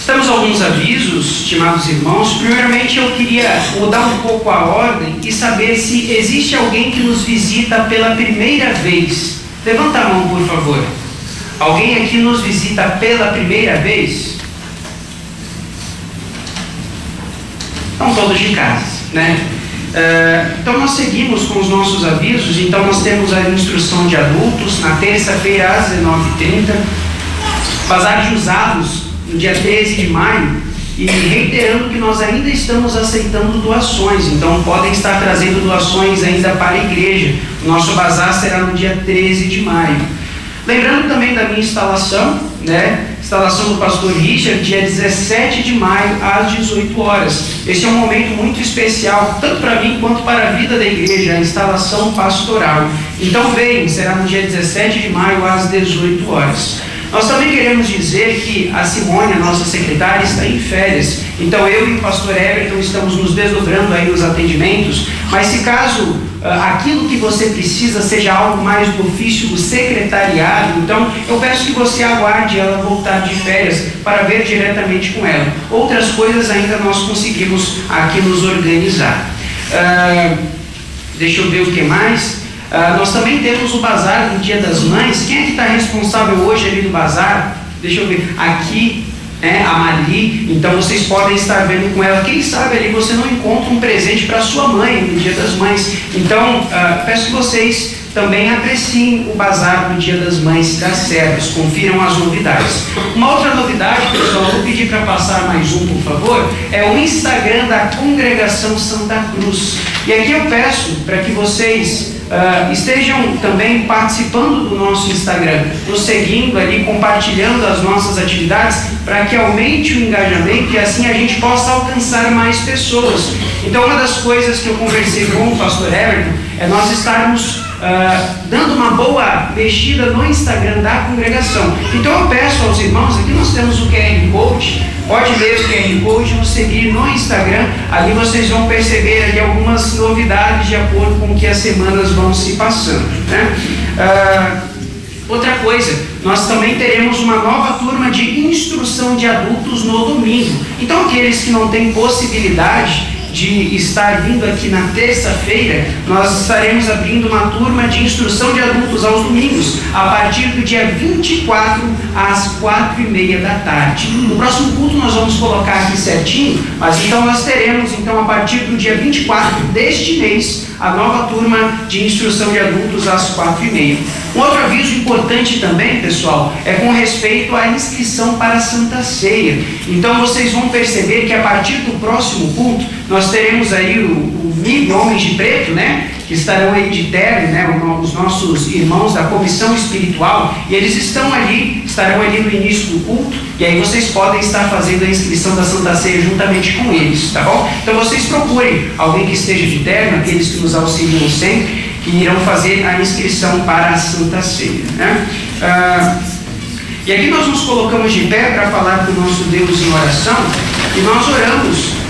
Temos alguns avisos, estimados irmãos. Primeiramente, eu queria mudar um pouco a ordem e saber se existe alguém que nos visita pela primeira vez. Levanta a mão, por favor. Alguém aqui nos visita pela primeira vez? Estão todos de casa, né? Então nós seguimos com os nossos avisos. Então nós temos a instrução de adultos na terça-feira às 19h30, bazar de usados no dia 13 de maio, e reiterando que nós ainda estamos aceitando doações, então podem estar trazendo doações ainda para a igreja. O nosso bazar será no dia 13 de maio. Lembrando também da minha instalação, né? Instalação do pastor Richard, dia 17 de maio, às 18 horas. Esse é um momento muito especial, tanto para mim quanto para a vida da igreja, a instalação pastoral. Então venham, será no dia 17 de maio, às 18 horas. Nós também queremos dizer que a Simone, a nossa secretária, está em férias. Então eu e o pastor Everton estamos nos desdobrando aí nos atendimentos, mas se caso aquilo que você precisa seja algo mais do ofício do secretariado, então eu peço que você aguarde ela voltar de férias para ver diretamente com ela. Outras coisas ainda nós conseguimos aqui nos organizar. Deixa eu ver o que mais. Nós também temos o bazar do Dia das Mães. Quem é que está responsável hoje ali no bazar? Deixa eu ver. Aqui, a Mali. Então vocês podem estar vendo com ela. Quem sabe ali você não encontra um presente para sua mãe no Dia das Mães. Então, peço que vocês também apreciem o bazar do Dia das Mães das Servas. Confiram as novidades. Uma outra novidade, pessoal, vou pedir para passar mais um, por favor, é o Instagram da Congregação Santa Cruz. E aqui eu peço para que vocês estejam também participando do nosso Instagram, nos seguindo ali, compartilhando as nossas atividades, para que aumente o engajamento e assim a gente possa alcançar mais pessoas. Então, uma das coisas que eu conversei com o pastor Everton é nós estarmos dando uma boa mexida no Instagram da congregação. Então eu peço aos irmãos, aqui nós temos o QR Code, pode ler o QR Code e nos seguir no Instagram. Ali vocês vão perceber ali algumas novidades de acordo com que as semanas vão se passando, né? Outra coisa, nós também teremos uma nova turma de instrução de adultos no domingo. Então aqueles que não têm possibilidade de estar vindo aqui na terça-feira, nós estaremos abrindo uma turma de instrução de adultos aos domingos, a partir do dia 24 às 4h30 da tarde. No próximo culto nós vamos colocar aqui certinho, mas então nós teremos, então, a partir do dia 24 deste mês, a nova turma de instrução de adultos às 4h30. Um outro aviso importante também, pessoal, é com respeito à inscrição para a Santa Ceia. Então vocês vão perceber que a partir do próximo culto, nós teremos aí o MIB Homens de Preto, né? Que estarão aí de terno, né? Os nossos irmãos da comissão espiritual, e eles estarão ali no início do culto, e aí vocês podem estar fazendo a inscrição da Santa Ceia juntamente com eles, tá bom? Então vocês procurem alguém que esteja de terno, aqueles que nos auxiliam sempre, que irão fazer a inscrição para a Santa Ceia, né? E aqui nós nos colocamos de pé para falar com o nosso Deus em oração, e nós oramos